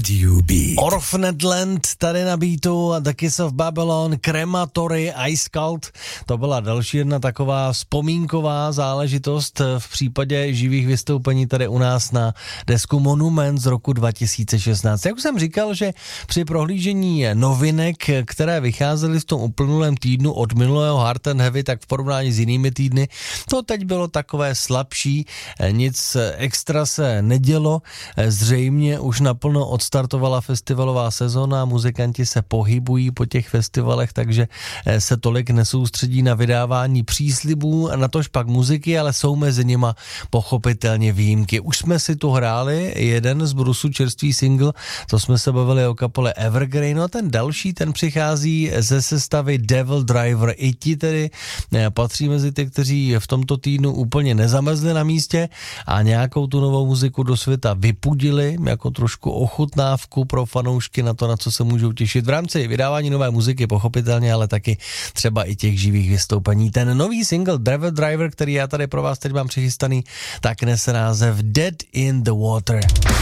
Radio Beat. Orphaned Land tady na beatu a The Kiss of Babylon, Crematory, Ice Cult. To byla další jedna taková vzpomínková záležitost v případě živých vystoupení tady u nás na desku Monument z roku 2016. Jak už jsem říkal, že při prohlížení novinek, které vycházely v tom uplynulém týdnu od minulého Hard and Heavy, tak v porovnání s jinými týdny, to teď bylo takové slabší, nic extra se nedělo, zřejmě už naplno odstartovala festivalová sezona, muzikanti se pohybují po těch festivalech, takže se tolik nesoustředí na vydávání příslibů, natož pak muziky, ale jsou mezi nima pochopitelně výjimky. Už jsme si tu hráli jeden z Brusu čerstvý single, to jsme se bavili o kapele Evergreen, a ten další, ten přichází ze sestavy Devil Driver. I ti tedy patří mezi ty, kteří v tomto týdnu úplně nezamezli na místě a nějakou tu novou muziku do světa vypudili, jako trošku ochutnávku pro fanoušky na to, na co se můžou těšit v rámci vydávání nové muziky, pochopitelně, ale taky třeba i těch živých vystoupení. Ten nový single Devil Driver, který já tady pro vás teď mám přichystaný, tak nese název Dead in the Water.